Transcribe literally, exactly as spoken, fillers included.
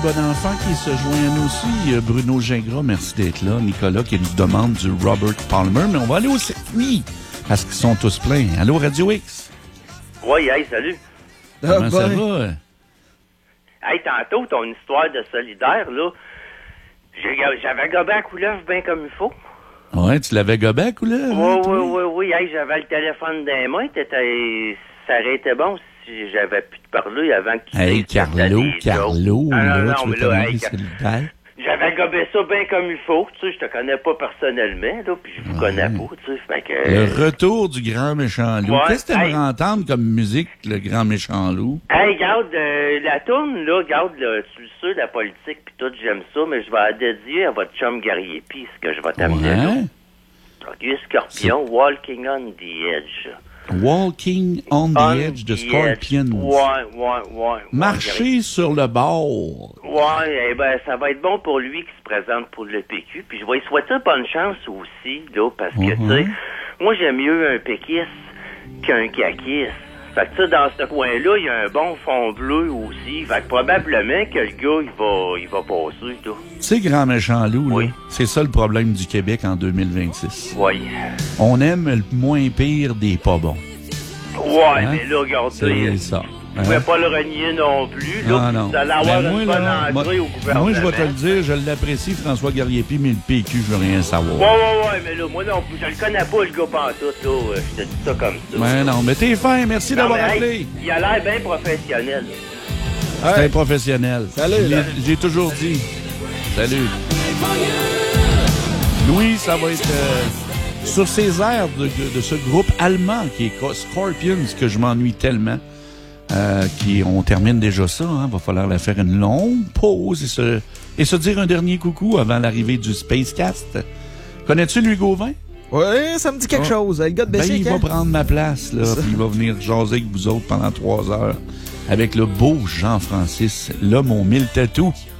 Bon enfant qui se joint à nous aussi, Bruno Gingras, merci d'être là. Nicolas qui nous demande du Robert Palmer, mais on va aller au circuit parce qu'ils sont tous pleins. Allô, Radio X? Oui, hey, salut. Comment ah, ça ben. va? Hey, tantôt, ton histoire de solidaire, là, j'ai, j'avais gobé à couleuvre bien comme il faut. Ouais, tu l'avais gobé à couleuvre? Oui, hein, oui, toi? oui, oui, hey, j'avais le téléphone dans les mains, t'étais... ça aurait été bon si j'avais pu te parler avant que tu Hey, dises que t'as Carlo, des Carlo, jokes. Ah, là, non, non, tu veux mais là, hey, te solidaire? j'avais gobé ça bien comme il faut, tu sais, je te connais pas personnellement, là, puis je vous Ouais. connais pas, tu sais, fait que... Le retour du grand méchant loup. Ouais, Qu'est-ce que t'aimerais hey. entendre comme musique, le grand méchant loup? Hey, garde, euh, la tourne, là, garde, là, tu le sais, la politique pis tout, j'aime ça, mais je vais la dédier à votre chum guerrier pis ce que je vais t'amener là. Ouais. OK, Scorpion, Walking on the Edge. Walking on the On edge de the Scorpions. edge. Ouais, ouais, ouais. Marcher sur le bord. Ouais, eh ben, ça va être bon pour lui qui se présente pour le P Q, puis je vais lui souhaiter bonne chance aussi, là, parce que, Mm-hmm. tu sais, moi, j'aime mieux un péquiste qu'un caquiste. Fait que, tu sais, dans ce coin-là, il y a un bon fond bleu aussi. Fait que probablement que le gars, il va, il va passer, là. Tu sais, grand méchant loup, là, Oui. c'est ça le problème du Québec en deux mille vingt-six. Ouais. On aime le moins pire des pas bons. Ouais, Hein? mais là, regardez, C'est ça. vous Hein? pouvez pas le renier non plus, là. Non, non. Vous allez avoir Ben, une moi, bonne là, entrée moi- au gouvernement. Moi, je vais te le dire, je l'apprécie, François Garriépi, mais le P Q, je veux rien savoir. Ouais, ouais, ouais, mais là, moi non plus, je le connais pas, le gars pantoute, là. euh, Je te dis ça comme ça. Ben non, mais t'es fin, merci Non, d'avoir mais, hey, appelé. il a l'air bien professionnel. C'est un professionnel. Salut, J'ai- là. J'ai toujours dit. Salut. Louis, ça va être euh, sur ces airs de, de, de ce groupe allemand qui est Scorpions, que je m'ennuie tellement. Euh, qui, on termine déjà ça, hein. Va falloir la faire une longue pause et se, et se dire un dernier coucou avant l'arrivée du Spacecast. Connais-tu Louis Gauvin? Ouais, ça me dit quelque Oh. chose. Le gars de Ben, Bessic, il va hein? prendre ma place, là, puis il va venir jaser avec vous autres pendant trois heures avec le beau Jean-Francis, l'homme aux mille tatous.